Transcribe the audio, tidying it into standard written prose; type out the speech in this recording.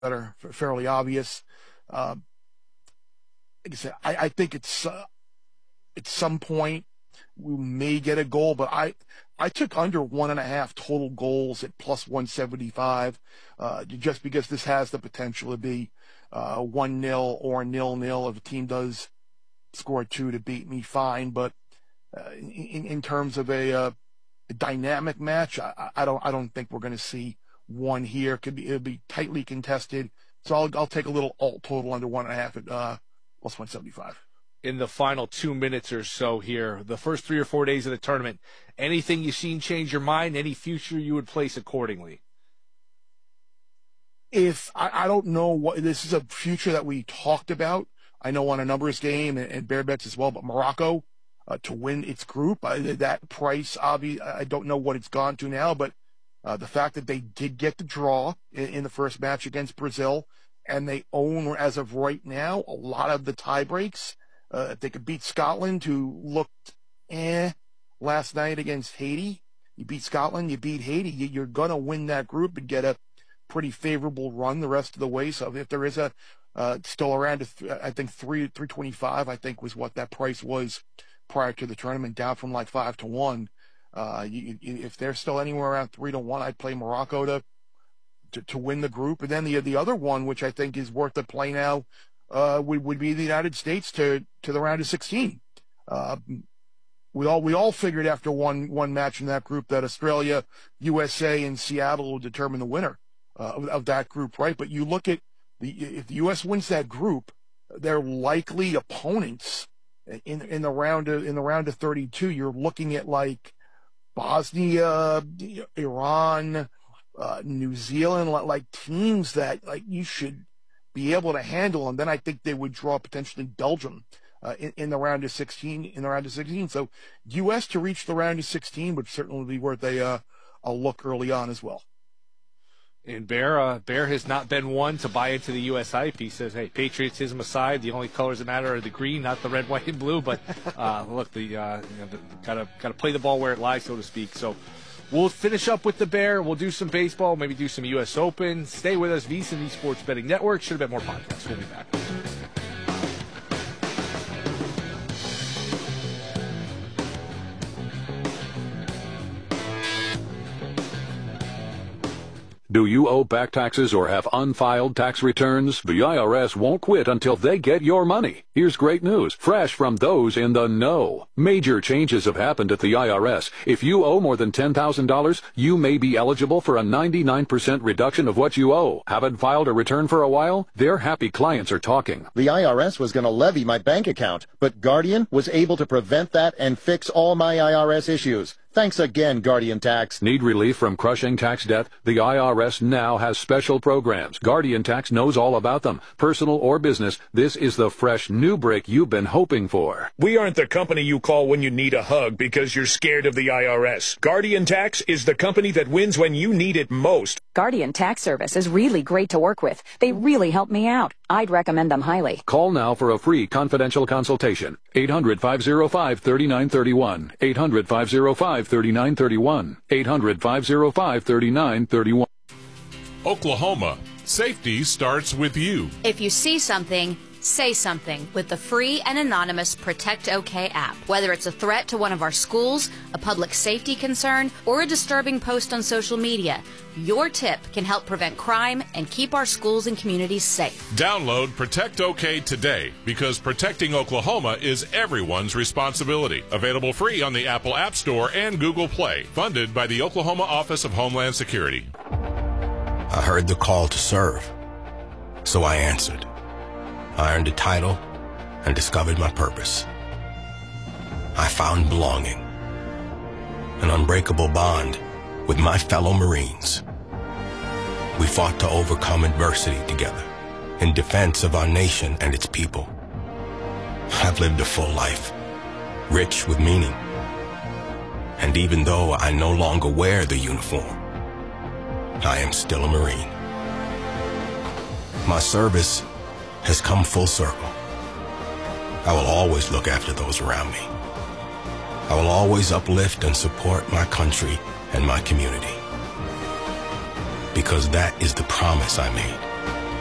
that are fairly obvious. Like I said, I think it's at some point we may get a goal, but I took under 1.5 total goals at plus 175, just because this has the potential to be 1-0 or 0-0. If a team does score 2 to beat me, fine. But in terms of a dynamic match, I don't think we're going to see one here. It'll be tightly contested. So I'll take a little alt total under 1.5 at plus 175. In the final 2 minutes or so here, the first 3 or 4 days of the tournament, anything you've seen change your mind? Any future you would place accordingly? If I don't know what this is, a future that we talked about. I know on a numbers game and bear bets as well, but Morocco to win its group, that price, obviously, I don't know what it's gone to now, but the fact that they did get the draw in the first match against Brazil, and they own, as of right now, a lot of the tie breaks. If they could beat Scotland, who looked last night against Haiti, you beat Scotland, you beat Haiti, you're going to win that group and get a pretty favorable run the rest of the way. So if there is a still around, I think 325, I think was what that price was prior to the tournament, down from like 5 to 1. If they're still anywhere around 3 to 1, I'd play Morocco to win the group. And then the other one, which I think is worth the play now, would be the United States to the round of 16. We all figured after one match in that group that Australia, USA, and Seattle will determine the winner of that group, right? But you look at if the U.S. wins that group, their likely opponents in the round of 32, you're looking at like Bosnia, Iran, New Zealand, like teams that like you should be able to handle, and then I think they would draw potentially Belgium in the round of 16. So U.S. to reach the round of 16 would certainly be worth a look early on as well. And Bear has not been one to buy into the U.S. hype. He says, hey, patriotism aside, the only colors that matter are the green, not the red, white, and blue. But look, gotta play the ball where it lies, so to speak. So we'll finish up with the Bear. We'll do some baseball, maybe do some U.S. Open. Stay with us, VSiN Sports Betting Network. Should have been more podcasts. We'll be back. Do you owe back taxes or have unfiled tax returns? The IRS won't quit until they get your money. Here's great news, fresh from those in the know. Major changes have happened at the IRS. If you owe more than $10,000, you may be eligible for a 99% reduction of what you owe. Haven't filed a return for a while? Their happy clients are talking. The IRS was going to levy my bank account, but Guardian was able to prevent that and fix all my IRS issues. Thanks again, Guardian Tax. Need relief from crushing tax debt? The IRS now has special programs. Guardian Tax knows all about them. Personal or business, this is the fresh new break you've been hoping for. We aren't the company you call when you need a hug because you're scared of the IRS. Guardian Tax is the company that wins when you need it most. Guardian Tax Service is really great to work with. They really help me out. I'd recommend them highly. Call now for a free confidential consultation. 800-505-3931. 800-505-3931. 800-505-3931. Oklahoma, safety starts with you. If you see something, say something with the free and anonymous Protect OK app. Whether it's a threat to one of our schools, a public safety concern, or a disturbing post on social media, your tip can help prevent crime and keep our schools and communities safe. Download Protect OK today because protecting Oklahoma is everyone's responsibility. Available free on the Apple App Store and Google Play. Funded by the Oklahoma Office of Homeland Security. I heard the call to serve, so I answered. I earned a title and discovered my purpose. I found belonging, an unbreakable bond with my fellow Marines. We fought to overcome adversity together in defense of our nation and its people. I've lived a full life, rich with meaning. And even though I no longer wear the uniform, I am still a Marine. My service has come full circle. I will always look after those around me. I will always uplift and support my country and my community. Because that is the promise I made.